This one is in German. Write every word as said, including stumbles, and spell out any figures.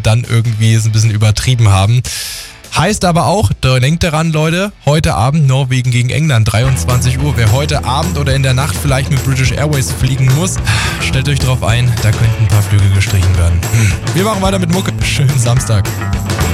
dann irgendwie es ein bisschen übertrieben haben. Heißt aber auch, denkt daran, Leute, heute Abend Norwegen gegen England, dreiundzwanzig Uhr. Wer heute Abend oder in der Nacht vielleicht mit British Airways fliegen muss, stellt euch drauf ein, da könnten ein paar Flüge gestrichen werden. Wir machen weiter mit Mucke. Schönen Samstag.